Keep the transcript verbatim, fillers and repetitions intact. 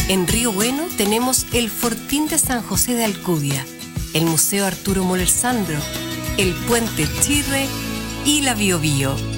En Río Bueno tenemos el Fortín de San José de Alcudia, el Museo Arturo Moler Sandro, el Puente Chirre y la Biobío.